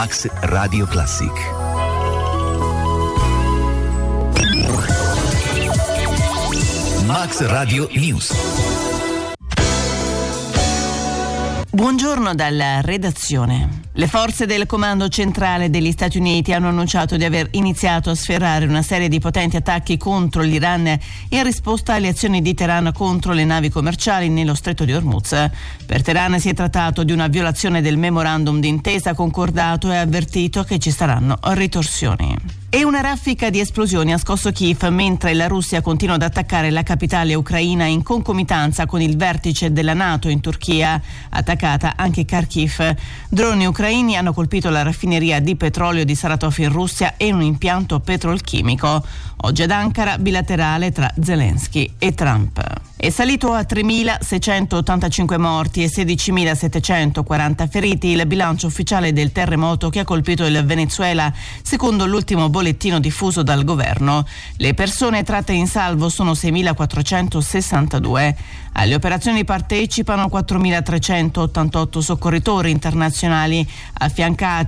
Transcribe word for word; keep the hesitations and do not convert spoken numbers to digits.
Max Radio Classic. Max Radio News. Buongiorno dalla redazione. Le forze del comando centrale degli Stati Uniti hanno annunciato di aver iniziato a sferrare una serie di potenti attacchi contro l'Iran in risposta alle azioni di Teheran contro le navi commerciali nello stretto di Hormuz. Per Teheran si è trattato di una violazione del memorandum d'intesa concordato e ha avvertito che ci saranno ritorsioni. E una raffica di esplosioni ha scosso Kiev mentre la Russia continua ad attaccare la capitale ucraina in concomitanza con il vertice della NATO in Turchia, attaccata anche Kharkiv. Droni ucraini hanno colpito la raffineria di petrolio di Saratov in Russia e un impianto petrolchimico. Oggi ad Ankara bilaterale tra Zelensky e Trump. È salito a tremilaseicentottantacinque morti e sedicimilasettecentoquaranta feriti il bilancio ufficiale del terremoto che ha colpito il Venezuela, secondo l'ultimo bollettino diffuso dal governo. Le persone tratte in salvo sono seimilaquattrocentosessantadue. Alle operazioni partecipano quattromilatrecentottantotto soccorritori internazionali affiancati